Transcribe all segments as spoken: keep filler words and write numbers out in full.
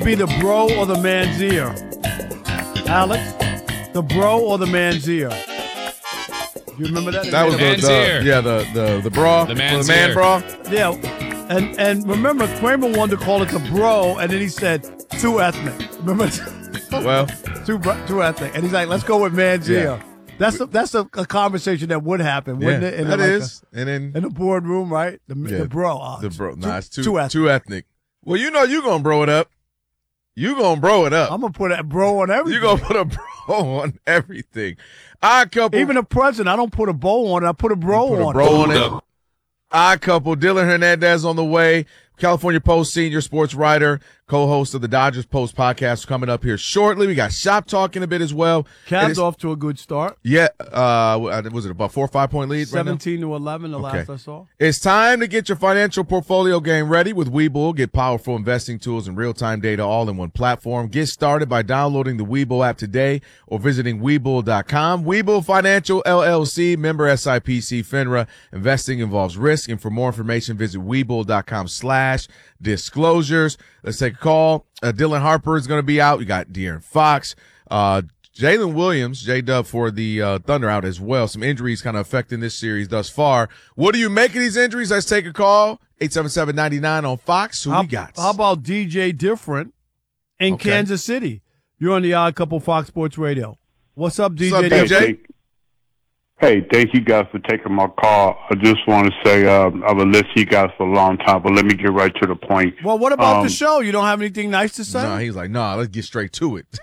Be the bro or the man's ear. Alex, the bro or the man's ear. You remember that? That was the, man's the ear. yeah the the the bra, The man's the man ear. bra. Yeah, and and remember Kramer wanted to call it the bro, and then he said too ethnic. Remember? Well, too bro- too ethnic, and he's like, let's go with man's Yeah. ear. That's a, that's a, a conversation that would happen, wouldn't yeah, it? In that like is. and then a, in the boardroom, right? The, Yeah, the bro, oh, the bro. Nah, it's too too too ethnic. ethnic. Well, you know you gonna bro it up. You gonna bro it up. I'm gonna put a bro on everything. You gonna put a bro on everything. Odd couple. Even a present, I don't put a bow on it. I put a bro put a on bro it. on it. Odd couple. Dylan Hernandez on the way. California Post senior sports writer, co-host of the Dodgers Post podcast, coming up here shortly. We got Shop Talk in a bit as well. Cavs off to a good start. Yeah, uh, was it about four or five point lead? Seventeen to eleven, the Okay. last I saw. It's time to get your financial portfolio game ready with Webull. Get powerful investing tools and real-time data all in one platform. Get started by downloading the Webull app today or visiting Webull dot com. Webull Financial L L C, member S I P C FINRA. Investing involves risk, and for more information, visit Webull dot com slash disclosures. Let's take a call. Uh, Dylan Harper is going to be out. You got De'Aaron Fox. Uh, Jalen Williams, J-Dub for the uh, Thunder out as well. Some injuries kind of affecting this series thus far. What do you make of these injuries? Let's take a call. eight seven seven, nine nine on Fox. Who how, we got? How about D J Different in Okay. Kansas City? You're on the Odd Couple Fox Sports Radio. What's up, D J What's up, Different? D J? Hey, hey, thank you guys for taking my call. I just want to say uh, I've been listening to you guys for a long time, but let me get right to the point. Well, what about Um, the show? You don't have anything nice to say? No, he's like, nah, let's get straight to it.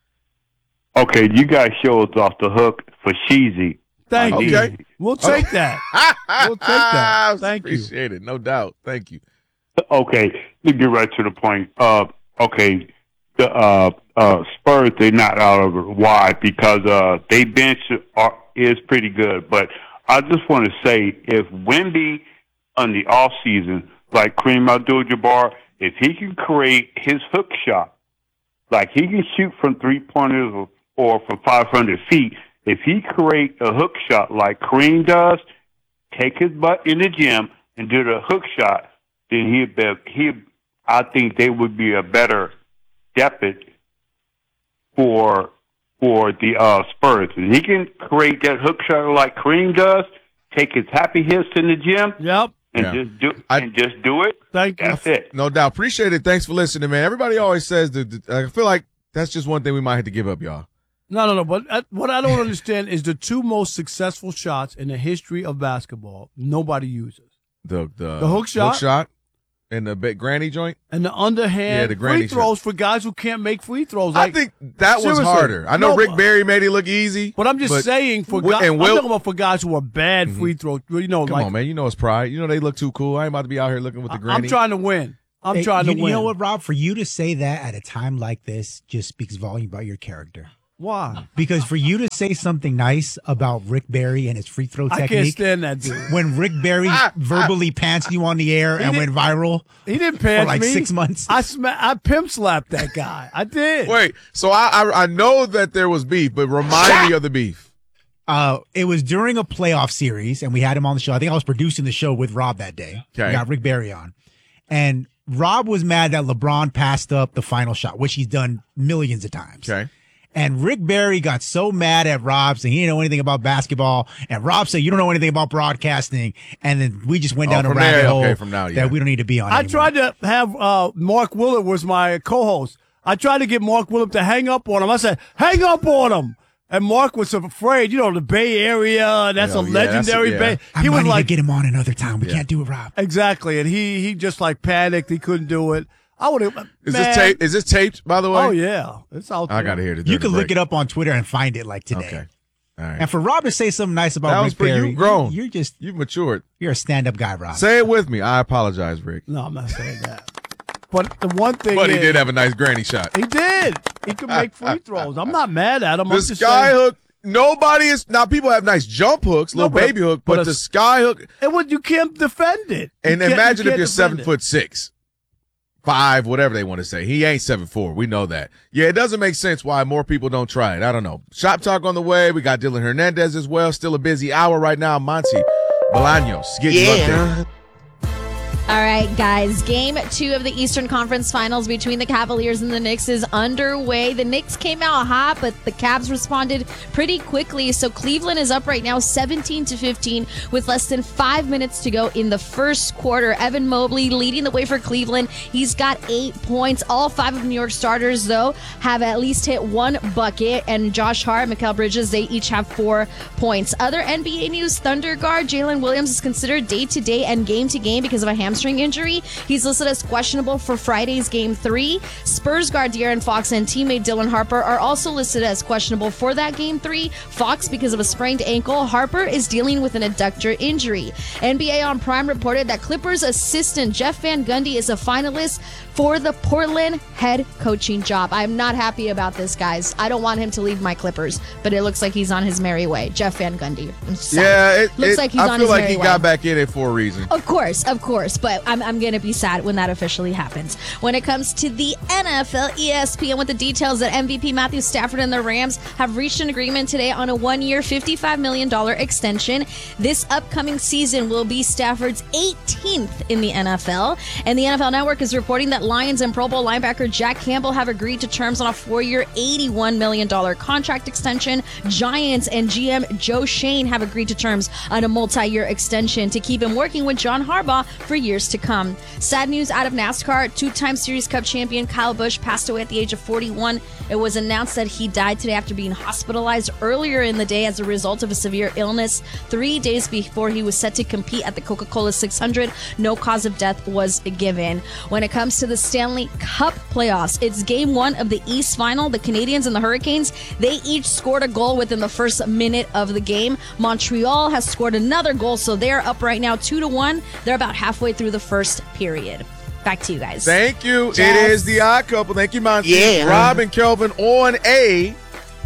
Okay, you guys show us off the hook for Sheezy. Thank you. Okay. We'll take that. We'll take that. Thank you. Appreciate it. No doubt. Thank you. Okay, let me get right to the point. Uh, okay, the uh, uh, Spurs, they're not out of it. Why? Because uh, they bench are, is pretty good. But I just want to say, if Wemby on the off season, like Kareem Abdul-Jabbar, if he can create his hook shot, like he can shoot from three pointers or, or from five hundred feet, if he create a hook shot like Kareem does, take his butt in the gym and do the hook shot, then he'd be, he, I think they would be a better depth for for the uh, Spurs. And he can create that hook shot like Kareem does, take his happy hits in the gym, Yep. and Yeah. just do I- and just do it. Thank you. That's it. No doubt. Appreciate it. Thanks for listening, man. Everybody always says that, that- I feel like that's just one thing we might have to give up, y'all. No, no, no. But uh, what I don't understand is the two most successful shots in the history of basketball, nobody uses. The the, The hook shot? hook shot, and the big granny joint. And the underhand Yeah, the granny free throws for guys who can't make free throws. I Like, think that was seriously. harder. I know No, Rick Barry made it look easy, but I'm just saying for Wi- guys, and I'm Will- talking about for guys who are bad free throws. You know, come like on, man. You know it's pride. You know they look too cool. I ain't about to be out here looking with the I- granny. I'm trying to win. I'm Hey, trying you, to win. You know what, Rob? For you to say that at a time like this just speaks volume about your character. Why? Because for you to say something nice about Rick Barry and his free throw I can't technique, stand that dude. when Rick Barry verbally pants you on the air and went didn't- viral He didn't pants for like me. six months. I sma- I pimp slapped that guy. I did. Wait, so I, I I know that there was beef, but remind me of the beef. Uh, it was during a playoff series, and we had him on the show. I think I was producing the show with Rob that day. Okay. We got Rick Barry on. And Rob was mad that LeBron passed up the final shot, which he's done millions of times. Okay. And Rick Barry got so mad at Rob saying he didn't know anything about basketball. And Rob said, you don't know anything about broadcasting. And then we just went Oh, down a from rabbit there, hole okay, from now, yeah. that we don't need to be on I anymore. tried to have uh, Mark Willard was my co-host. I tried to get Mark Willard to hang up on him. I said, hang up on him. And Mark was afraid, you know, the Bay Area, that's Oh, a yeah, legendary that's a- yeah. Bay. I He might was need like, to get him on another time. We Yeah. can't do it, Rob. exactly. And he he just like panicked. He couldn't do it. I would have. Is this tape? Is this taped? By the way, Oh, yeah. It's out there. I gotta hear the. You can look it up on Twitter and find it like today. Okay. All right. And for Rob to say something nice about That Rick was pretty. Barry, You've grown. You're just You've matured. you're a stand-up guy, Rob. Say it with me. I apologize, Rick. No, I'm not saying that. But the one thing But he is, did have a nice granny shot. He did. He could make free throws. I'm not mad at him. The I'm just sky saying, hook. Nobody is now. People have nice jump hooks, No, little but- baby hook, but, but a- the sky hook. it would, you can't defend it. You And can't- you imagine if can't you're defend seven it. foot six, five, whatever they want to say. He ain't seven four. We know that. Yeah, it doesn't make sense why more people don't try it. I don't know. Shop Talk on the way. We got Dylan Hernandez as well. Still a busy hour right now. Monty Bolaños getting you up there. All right, guys. Game two of the Eastern Conference Finals between the Cavaliers and the Knicks is underway. The Knicks came out hot, but the Cavs responded pretty quickly. So Cleveland is up right now seventeen to fifteen with less than five minutes to go in the first quarter. Evan Mobley leading the way for Cleveland. He's got eight points. All five of New York starters, though, have at least hit one bucket. And Josh Hart, Mikal Bridges, they each have four points. Other N B A news, Thunder guard Jalen Williams is considered day-to-day and game-to-game because of a hamstring injury. He's listed as questionable for Friday's game three. Spurs guard De'Aaron Fox and teammate Dylan Harper are also listed as questionable for that game three. Fox because of a sprained ankle. Harper is dealing with an adductor injury. N B A on Prime reported that Clippers assistant Jeff Van Gundy is a finalist for the Portland head coaching job. I'm not happy about this, guys. I don't want him to leave my Clippers, but it looks like he's on his merry way. Jeff Van Gundy. Yeah, it looks it, like he's I on feel his like merry he way. got back in it for a reason. Of course, of course, but I'm, I'm going to be sad when that officially happens. When it comes to the N F L, E S P N with the details that M V P Matthew Stafford and the Rams have reached an agreement today on a one-year, fifty-five million dollars extension. This upcoming season will be Stafford's eighteenth in the N F L, and the N F L Network is reporting that Lions and Pro Bowl linebacker Jack Campbell have agreed to terms on a four-year, eighty-one million dollars contract extension. Giants and G M Joe Shane have agreed to terms on a multi-year extension to keep him working with John Harbaugh for years to come. Sad news out of NASCAR. Two-time Series Cup champion Kyle Busch passed away at the age of forty-one. It was announced that he died today after being hospitalized earlier in the day as a result of a severe illness. Three days before he was set to compete at the Coca-Cola six hundred, no cause of death was given. When it comes to the Stanley Cup playoffs, it's game one of the East Final. The Canadiens and the Hurricanes, they each scored a goal within the first minute of the game. Montreal has scored another goal, so they're up right now two to one. They're about halfway through the first period. Back to you guys. Thank you. Yes. It is the Odd Couple. Thank you, Monty. Yeah. Rob and Kelvin on a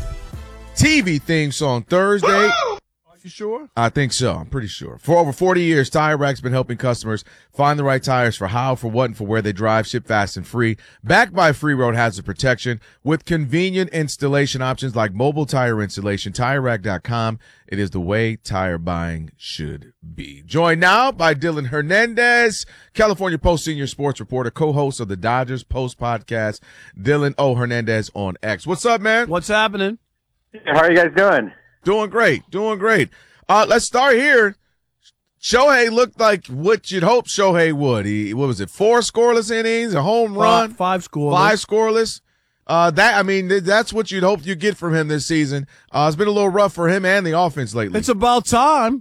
T V theme song Thursday. Are you sure? I think so. I'm pretty sure. For over forty years, Tire Rack's been helping customers find the right tires for how, for what, and for where they drive, ship fast and free. Backed by Free Road Hazard Protection with convenient installation options like mobile tire installation. Tire Rack dot com. It is the way tire buying should be. Joined now by Dylan Hernandez, California Post senior sports reporter, co-host of the Dodgers Post podcast. Dylan O. Hernandez on X. What's up, man? What's happening? How are you guys doing? Doing great. Doing great. Uh, let's start here. Shohei looked like what you'd hope Shohei would. He, what was it? Four scoreless innings, a home run, Five, five scoreless. five scoreless. Uh, that, I mean, th- that's what you'd hope you get from him this season. Uh, it's been a little rough for him and the offense lately. It's about time.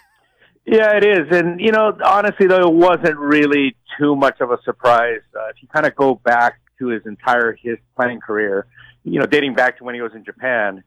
Yeah, it is. And, you know, honestly, though, it wasn't really too much of a surprise. Uh, if you kind of go back to his entire his playing career, you know, dating back to when he was in Japan,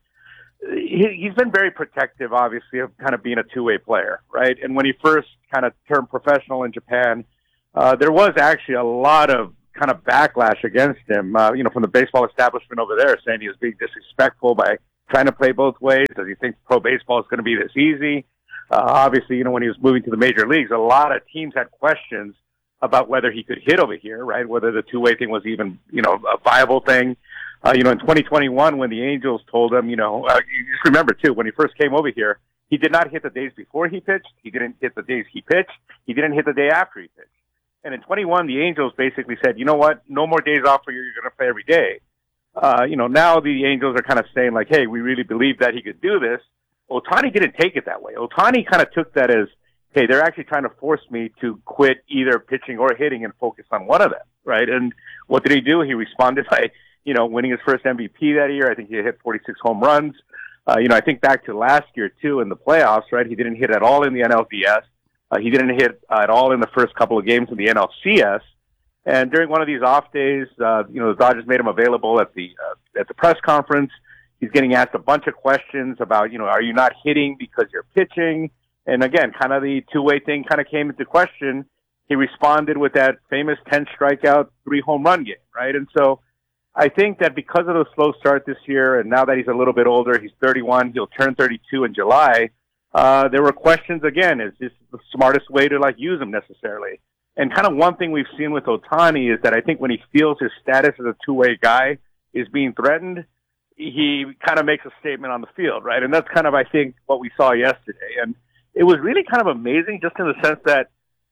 he, he's been very protective, obviously, of kind of being a two-way player, right? And when he first kind of turned professional in Japan, uh, there was actually a lot of kind of backlash against him, uh, you know, from the baseball establishment over there, saying he was being disrespectful by trying to play both ways. Does he think pro baseball is going to be this easy? Uh, obviously, you know, when he was moving to the major leagues, a lot of teams had questions about whether he could hit over here, right? Whether the two-way thing was even, you know, a viable thing. Uh, you know, in twenty twenty-one, when the Angels told him, you know, uh, you just remember, too, when he first came over here, he did not hit the days before he pitched. He didn't hit the days he pitched. He didn't hit the day after he pitched. And in twenty-one, the Angels basically said, you know what, no more days off for you. You're going to play every day. Uh, you know, now the Angels are kind of saying, like, hey, we really believe that he could do this. Ohtani didn't take it that way. Ohtani kind of took that as, hey, they're actually trying to force me to quit either pitching or hitting and focus on one of them, right? And what did he do? He responded by, you know, winning his first M V P that year. I think he hit forty-six home runs. Uh, you know, I think back to last year, too, in the playoffs, right? He didn't hit at all in the N L D S. Uh, he didn't hit uh, at all in the first couple of games in the N L C S. And during one of these off days, uh, you know, the Dodgers made him available at the uh, at the press conference. He's getting asked a bunch of questions about, you know, are you not hitting because you're pitching? And again, kind of the two-way thing kind of came into question. He responded with that famous ten strikeout, three home run game, right? And so I think that because of the slow start this year, and now that he's a little bit older, he's thirty-one, he'll turn thirty-two in July. Uh, there were questions again, is this the smartest way to like use him necessarily? And kind of one thing we've seen with Ohtani is that I think when he feels his status as a two-way guy is being threatened, he kind of makes a statement on the field, right? And that's kind of, I think, what we saw yesterday. And it was really kind of amazing just in the sense that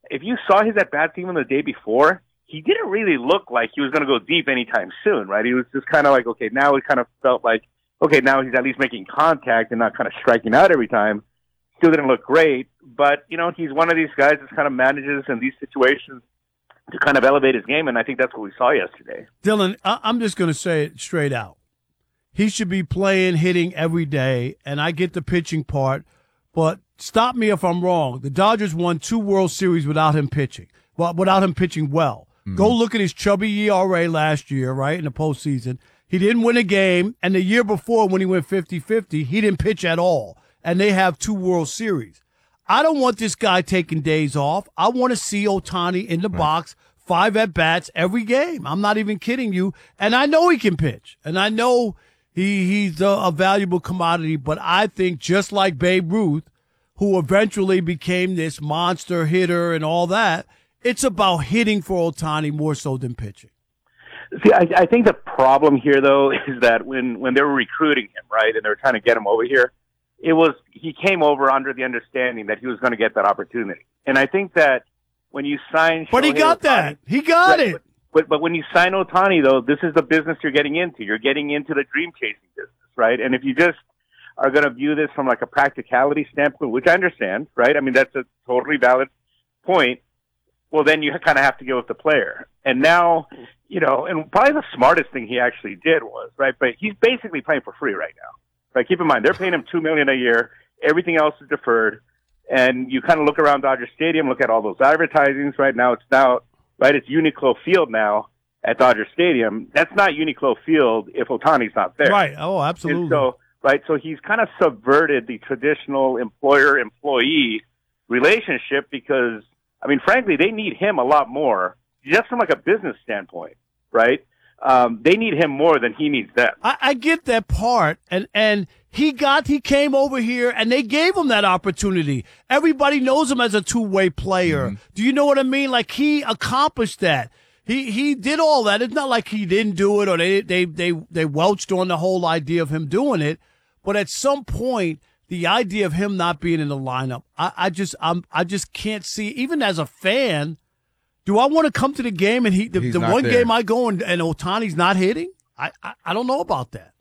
if you saw his at bats even the day before, he didn't really look like he was going to go deep anytime soon, right? He was just kind of like, okay, now it kind of felt like, okay, now he's at least making contact and not kind of striking out every time. Still didn't look great, but, you know, he's one of these guys that kind of manages in these situations to kind of elevate his game, and I think that's what we saw yesterday. Dylan, I- I'm just going to say it straight out. He should be playing, hitting every day, and I get the pitching part, but stop me if I'm wrong. The Dodgers won two World Series without him pitching, well, without him pitching well. Mm-hmm. Go look at his chubby E R A last year, right, in the postseason. He didn't win a game, and the year before when he went fifty-fifty, he didn't pitch at all, and they have two World Series. I don't want this guy taking days off. I want to see Ohtani in the right. box, five at-bats every game. I'm not even kidding you, and I know he can pitch, and I know he he's a, a valuable commodity, but I think just like Babe Ruth, who eventually became this monster hitter and all that, it's about hitting for Ohtani more so than pitching. See, I, I think the problem here, though, is that when, when they were recruiting him, right, and they were trying to get him over here, it was he came over under the understanding that he was going to get that opportunity. And I think that when you sign But he Shohei got Ohtani, that. He got right, it. But, but, but when you sign Ohtani, though, this is the business you're getting into. You're getting into the dream-chasing business, right? And if you just are going to view this from like a practicality standpoint, which I understand, right? I mean, that's a totally valid point. Well, then you kind of have to go with the player. And now, you know, and probably the smartest thing he actually did was, right, but he's basically playing for free right now. Right? Keep in mind, they're paying him two million dollars a year. Everything else is deferred. And you kind of look around Dodger Stadium, look at all those advertisings right now. It's now, right, it's Uniqlo Field now at Dodger Stadium. That's not Uniqlo Field if Ohtani's not there. Right. Oh, absolutely. And so, right, so he's kind of subverted the traditional employer-employee relationship because, I mean, frankly, they need him a lot more, just from like a business standpoint, right? Um, they need him more than he needs them. I, I get that part, and and he got he came over here, and they gave him that opportunity. Everybody knows him as a two way player. Mm-hmm. Do you know what I mean? Like he accomplished that. He he did all that. It's not like he didn't do it or they they they they welched on the whole idea of him doing it. But at some point, the idea of him not being in the lineup, I, I just I'm I just can't see. Even as a fan, do I want to come to the game and he the, the one there. game I go and, and Ohtani's not hitting? I, I I don't know about that.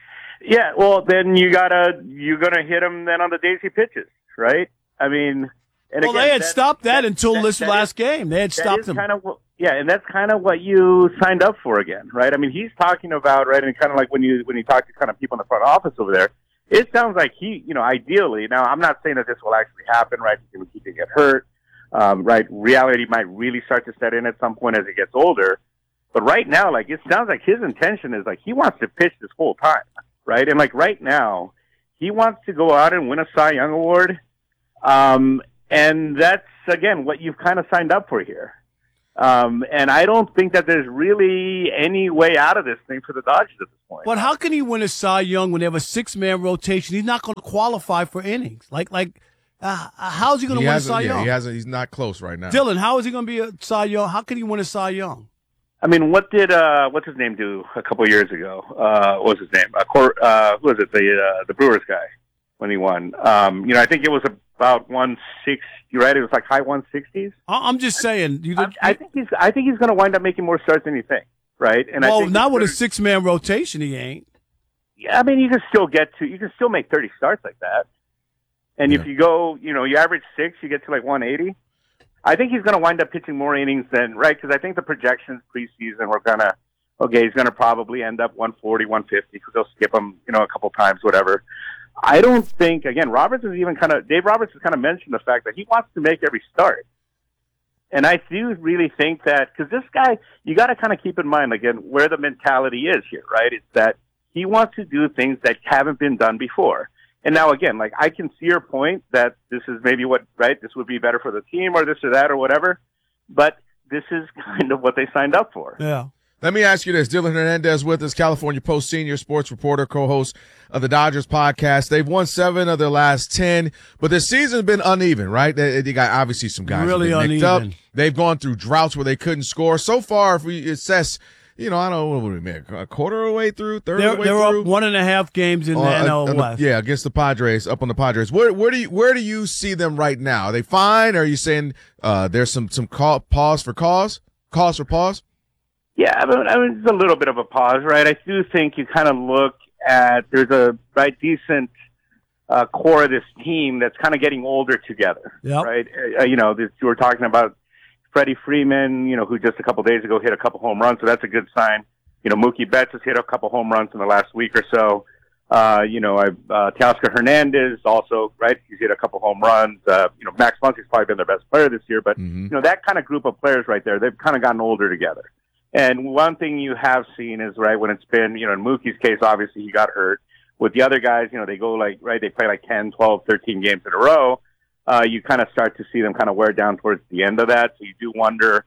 Yeah, well then you gotta you're gonna hit him then on the days he pitches, right? I mean, and well again, they had that, stopped that, that until that, this that last is, game. They had stopped him. Kind of, yeah, and that's kind of what you signed up for again, right? I mean, he's talking about right, and kind of like when you when you talk to kind of people in the front office over there. It sounds like he, you know, ideally, now I'm not saying that this will actually happen, right? He can get hurt, um, right? Reality might really start to set in at some point as he gets older. But right now, like, it sounds like his intention is like he wants to pitch this whole time, right? And like right now, he wants to go out and win a Cy Young Award. Um, and that's, again, what you've kind of signed up for here. Um, and I don't think that there's really any way out of this thing for the Dodgers at this point. But how can he win a Cy Young when they have a six-man rotation? He's not going to qualify for innings. Like, like, uh, how's he going to win a Cy yeah, Young? He hasn't. He's not close right now. Dylan, how is he going to be a Cy Young? How can he win a Cy Young? I mean, what did uh, what's his name do a couple of years ago? Uh, what was his name? Uh, Cor- uh, who was it? The uh, the Brewers guy when he won. Um, you know, I think it was about one sixty. Right? It was like high one sixties. I'm just saying. You, I, I think he's. I think he's going to wind up making more starts than you think. Right? And well, I think not with a six-man rotation, he ain't. Yeah, I mean, you can still get to. You can still make thirty starts like that. And yeah. if you go, you know, you average six, you get to like one eighty. I think he's going to wind up pitching more innings than right because I think the projections preseason were going to. Okay, he's going to probably end up one forty, one fifty because they'll skip him, you know, a couple times, whatever. I don't think, again, Roberts is even kind of, Dave Roberts has kind of mentioned the fact that he wants to make every start. And I do really think that, because this guy, you got to kind of keep in mind, again, where the mentality is here, right? It's that he wants to do things that haven't been done before. And now, again, like, I can see your point that this is maybe what, right, this would be better for the team or this or that or whatever. But this is kind of what they signed up for. Yeah. Let me ask you this. Dylan Hernandez with us, California Post senior sports reporter, co-host of the Dodgers podcast. They've won seven of their last ten, but the season's been uneven, right? They, they got obviously some guys really who've been nicked uneven. up. They've gone through droughts where they couldn't score. So far, if we assess you know, I don't know what we mean, a quarter of the way through, third They're, of the way they're through. up one and a half games in the Uh, N L uh, West. yeah, against the Padres, up on the Padres. Where where do you where do you see them right now? Are they fine? Or are you saying uh, there's some some call, pause for cause, cause for pause? Yeah, I mean, I mean, it's a little bit of a pause, right? I do think you kind of look at there's a right decent uh, core of this team that's kind of getting older together, Yep. right? Uh, you know, this, you were talking about Freddie Freeman, you know, who just a couple days ago hit a couple home runs, so that's a good sign. You know, Mookie Betts has hit a couple home runs in the last week or so. Uh, you know, I've, uh, Teoscar Hernandez also, right? He's hit a couple home runs. Uh, you know, Max Muncy's probably been their best player this year, but, Mm-hmm. you know, that kind of group of players right there, they've kind of gotten older together. And one thing you have seen is, right, when it's been, you know, in Mookie's case, obviously he got hurt. With the other guys, you know, they go like, right, they play like ten, twelve, thirteen games in a row. Uh, you kind of start to see them kind of wear down towards the end of that. So you do wonder,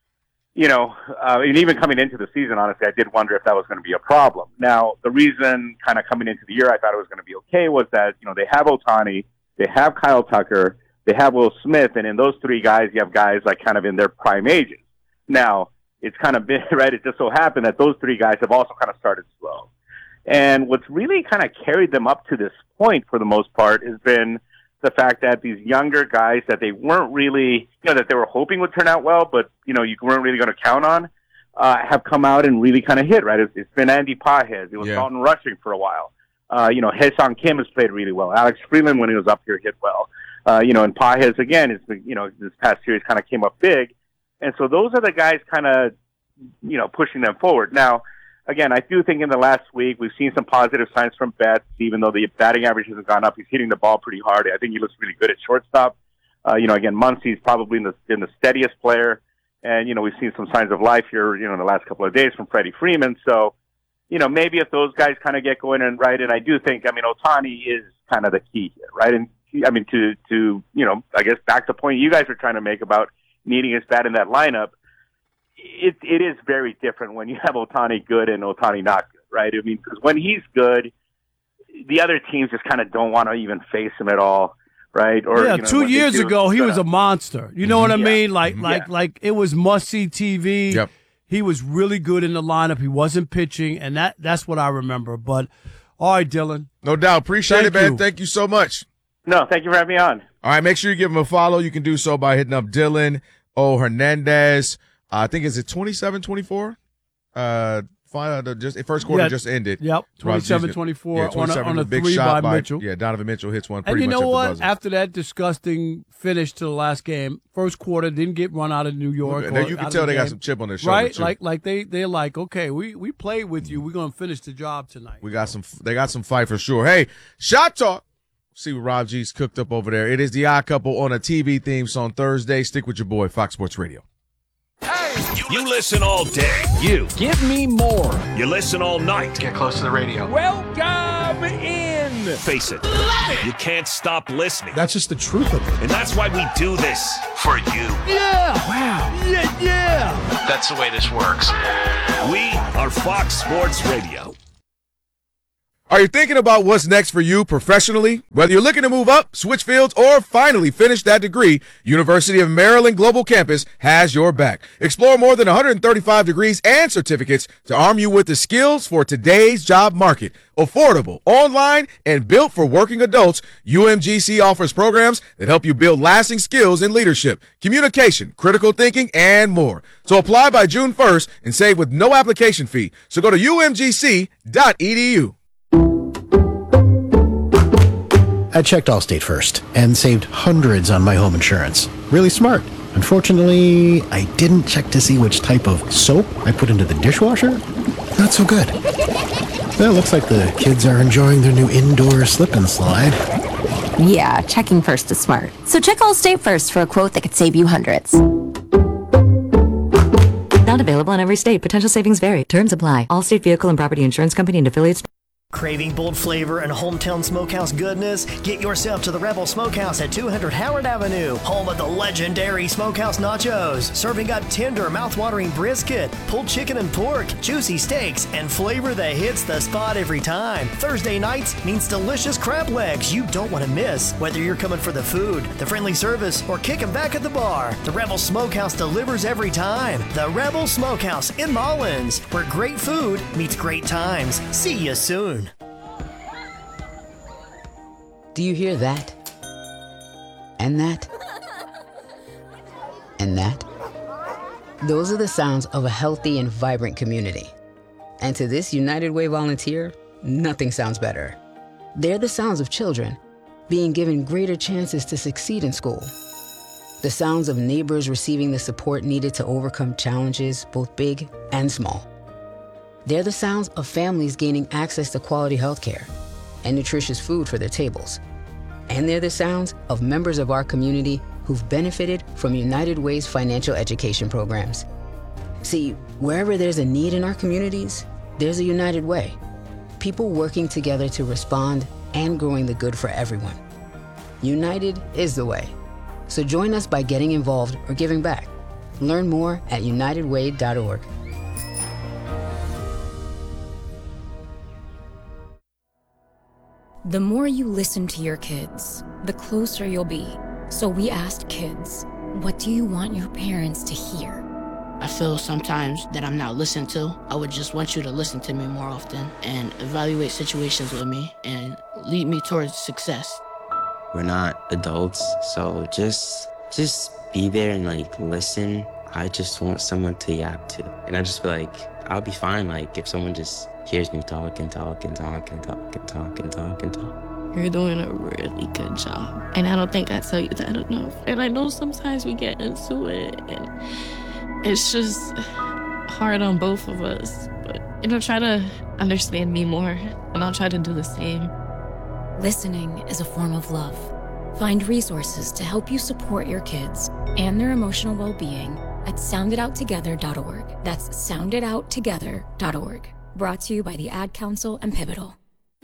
you know, uh, and even coming into the season, honestly, I did wonder if that was going to be a problem. Now, the reason kind of coming into the year I thought it was going to be okay was that, you know, they have Ohtani, they have Kyle Tucker, they have Will Smith, and in those three guys, you have guys like kind of in their prime ages. Now, it's kind of been, right, it just so happened that those three guys have also kind of started slow. And what's really kind of carried them up to this point, for the most part, has been the fact that these younger guys that they weren't really, you know, that they were hoping would turn out well, but, you know, you weren't really going to count on, uh, have come out and really kind of hit, right? It's, it's been Andy Pages. It was Yeah. Dalton Rushing for a while. Uh, you know, Hae-Sung Kim has played really well. Alex Freeland, when he was up here, hit well. Uh, you know, and Pages, again, is, you know, this past series kind of came up big. And so those are the guys kind of, you know, pushing them forward. Now, again, I do think in the last week we've seen some positive signs from Betts, even though the batting average hasn't gone up. He's hitting the ball pretty hard. I think he looks really good at shortstop. Uh, you know, again, Muncy's probably in the, in the steadiest player. And, you know, we've seen some signs of life here, you know, in the last couple of days from Freddie Freeman. So, you know, maybe if those guys kind of get going and right, and I do think, I mean, Ohtani is kind of the key here, right? And, I mean, to, to, you know, I guess back to the point you guys were trying to make about needing his bat in that lineup, it it is very different when you have Ohtani good and Ohtani not good, right? I mean, because when he's good, the other teams just kind of don't want to even face him at all, right? Or yeah, you know, two when they years do, ago he shut was up. a monster. You know what I Yeah. mean? Like like Yeah. like it was must see T V. Yep. He was really good in the lineup. He wasn't pitching, and that that's what I remember. But all right, Dylan. No doubt. Appreciate Thank it, man. you. Thank you so much. No, thank you for having me on. All right, make sure you give him a follow. You can do so by hitting up Dylan O. Hernandez. Uh, I think is it twenty-seven twenty-four? Uh, final, the just first quarter Yeah. just ended. Yep, twenty-seven Yeah, twenty-four on a, twenty-seven, on a big three shot by Mitchell. Yeah, Donovan Mitchell hits one And pretty you much know at the what? buzzer. After that disgusting finish to the last game, first quarter didn't get run out of New York. Now or you can out of tell the they got game. some chip on their shoulder, right? too. Like like they they're like, okay, we we played with you. We're gonna finish the job tonight. We got some. They got some fight for sure. Hey, Shot Talk. See what Rob G's cooked up over there. It is the Odd Couple on a T V theme song Thursday. Stick with your boy, Fox Sports Radio. You listen all day. You. Give me more. You listen all night. Get close to the radio. Welcome in. Face it. You can't stop listening. That's just the truth of it. And that's why we do this. For you. Yeah. Wow. Yeah, yeah. That's the way this works. We are Fox Sports Radio. Are you thinking about what's next for you professionally? Whether you're looking to move up, switch fields, or finally finish that degree, University of Maryland Global Campus has your back. Explore more than one hundred thirty-five degrees and certificates to arm you with the skills for today's job market. Affordable, online, and built for working adults, U M G C offers programs that help you build lasting skills in leadership, communication, critical thinking, and more. So apply by June first and save with no application fee. So go to U M G C dot E D U. I checked Allstate first and saved hundreds on my home insurance. Really smart. Unfortunately, I didn't check to see which type of soap I put into the dishwasher. Not so good. Well, looks like the kids are enjoying their new indoor slip and slide. Yeah, checking first is smart. So check Allstate first for a quote that could save you hundreds. Not available in every state. Potential savings vary. Terms apply. Allstate Vehicle and Property Insurance Company and affiliates. Craving bold flavor and hometown smokehouse goodness? Get yourself to the Rebel Smokehouse at two hundred Howard Avenue, home of the legendary Smokehouse Nachos, serving up tender, mouth-watering brisket, pulled chicken and pork, juicy steaks, and flavor that hits the spot every time. Thursday nights means delicious crab legs you don't want to miss. Whether you're coming for the food, the friendly service, or kicking back at the bar, the Rebel Smokehouse delivers every time. The Rebel Smokehouse in Mullins, where great food meets great times. See you soon. Do you hear that? And that? And that? Those are the sounds of a healthy and vibrant community. And to this United Way volunteer, nothing sounds better. They're the sounds of children being given greater chances to succeed in school. The sounds of neighbors receiving the support needed to overcome challenges, both big and small. They're the sounds of families gaining access to quality healthcare and nutritious food for their tables. And they're the sounds of members of our community who've benefited from United Way's financial education programs. See, wherever there's a need in our communities, there's a United Way. People working together to respond and growing the good for everyone. United is the way. So join us by getting involved or giving back. Learn more at united way dot org. The more you listen to your kids, the closer you'll be. So we asked kids, what do you want your parents to hear? I feel sometimes that I'm not listened to. I would just want you to listen to me more often and evaluate situations with me and lead me towards success. We're not adults, so just just be there and like listen. I just want someone to yap to. And I just feel like I'll be fine like if someone just hears me talk and talk and talk and talk and talk and talk and talk. You're doing a really good job. And I don't think I tell you that enough. And I know sometimes we get into it and it's just hard on both of us. But, you know, try to understand me more and I'll try to do the same. Listening is a form of love. Find resources to help you support your kids and their emotional well-being at sound it out together dot org. That's sound it out together dot org. Brought to you by the Ad Council and Pivotal.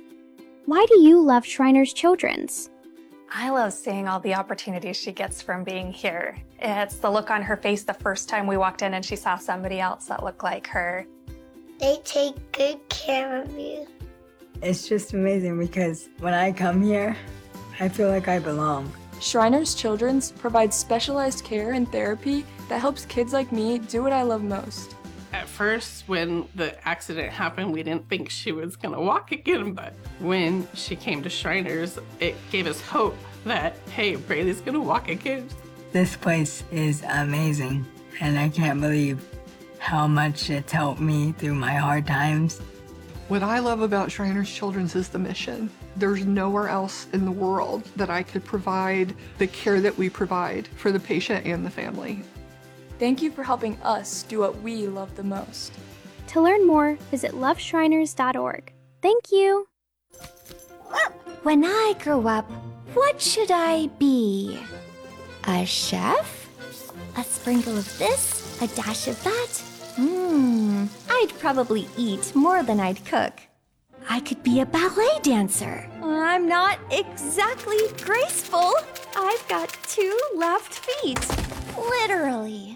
Why do you love Shriners Children's? I love seeing all the opportunities she gets from being here. It's the look on her face the first time we walked in and she saw somebody else that looked like her. They take good care of you. It's just amazing because when I come here, I feel like I belong. Shriners Children's provides specialized care and therapy that helps kids like me do what I love most. At first, when the accident happened, we didn't think she was gonna walk again, but when she came to Shriners, it gave us hope that, hey, Braylee's gonna walk again. This place is amazing, and I can't believe how much it's helped me through my hard times. What I love about Shriners Children's is the mission. There's nowhere else in the world that I could provide the care that we provide for the patient and the family. Thank you for helping us do what we love the most. To learn more, visit love shriners dot org. Thank you. When I grow up, what should I be? A chef? A sprinkle of this? A dash of that? Mmm, I'd probably eat more than I'd cook. I could be a ballet dancer. I'm not exactly graceful. I've got two left feet. Literally.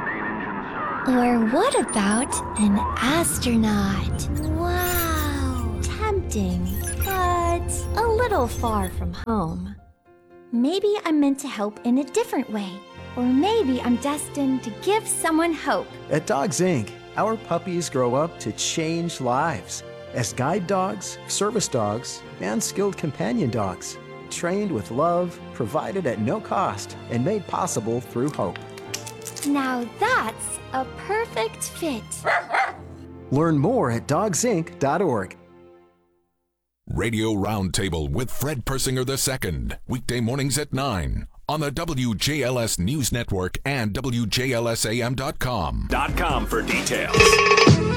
Or what about an astronaut? Wow. Tempting, but a little far from home. Maybe I'm meant to help in a different way. Or maybe I'm destined to give someone hope. At Dogs Incorporated, our puppies grow up to change lives as guide dogs, service dogs, and skilled companion dogs, trained with love, provided at no cost, and made possible through hope. Now that's a perfect fit. Learn more at dogs inc dot org. Radio Roundtable with Fred Persinger the Second, weekday mornings at nine on the W J L S News Network and W J L S A M dot com. .com for details.